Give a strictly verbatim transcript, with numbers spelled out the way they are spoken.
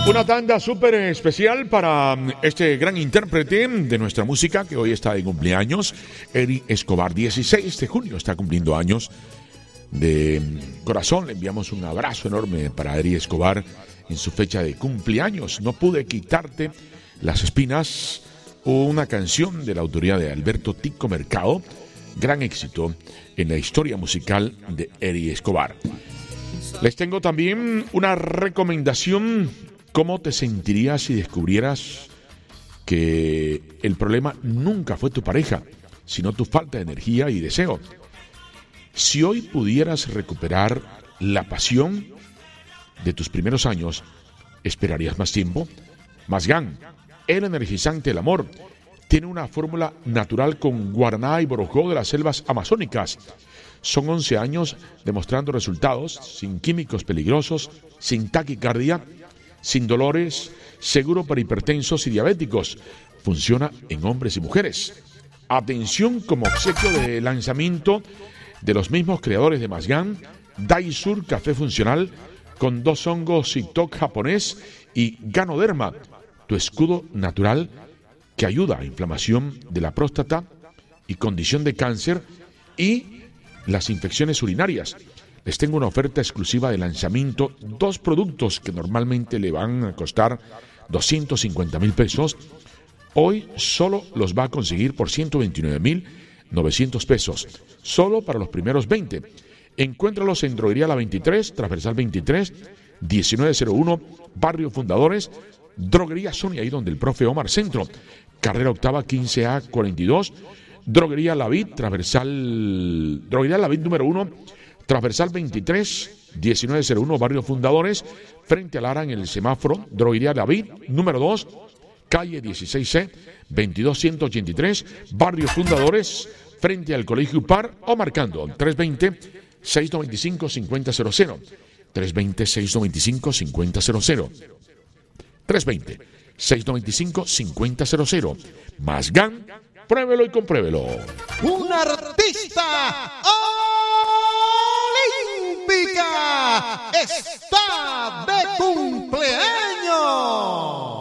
Una tanda súper especial para este gran intérprete de nuestra música que hoy está de cumpleaños, Eri Escobar. dieciséis de junio está cumpliendo años. De corazón le enviamos un abrazo enorme para Eri Escobar en su fecha de cumpleaños. No pude quitarte las espinas, una canción de la autoría de Alberto Tico Mercado, gran éxito en la historia musical de Eri Escobar. Les tengo también una recomendación. ¿Cómo te sentirías si descubrieras que el problema nunca fue tu pareja, sino tu falta de energía y deseo? Si hoy pudieras recuperar la pasión de tus primeros años, ¿esperarías más tiempo? Masgan, el energizante del amor, tiene una fórmula natural con guaraná y borojó de las selvas amazónicas. Son once años demostrando resultados sin químicos peligrosos, sin taquicardia, sin dolores, seguro para hipertensos y diabéticos. Funciona en hombres y mujeres. Atención, como obsequio de lanzamiento de los mismos creadores de Masgan, Daisur Café Funcional con dos hongos Citok japonés y Ganoderma, tu escudo natural que ayuda a inflamación de la próstata y condición de cáncer y las infecciones urinarias. Les tengo una oferta exclusiva de lanzamiento, dos productos que normalmente le van a costar doscientos cincuenta mil pesos. Hoy solo los va a conseguir por ciento veintinueve mil novecientos pesos, solo para los primeros veinte. Encuéntralos en Droguería La veintitrés, Transversal veintitrés, diecinueve cero uno, Barrio Fundadores, Droguería Sony, ahí donde el profe Omar Centro, Carrera Octava quince A cuarenta y dos, Droguería La Vid, Transversal, Droguería La Vid número uno, Transversal veintitrés, diecinueve cero uno, Barrio Fundadores, frente a Lara en el semáforo, Droguería David, número dos, calle dieciséis C, veintidós ciento ochenta y tres, Barrio Fundadores, frente al Colegio Upar, o marcando tres veinte, seis noventa y cinco, cincuenta cero cero, tres veinte, seis noventa y cinco, cincuenta cero cero, tres veinte, seis noventa y cinco, cincuenta cero cero. Masgan, pruébelo y compruébelo. ¡Un artista!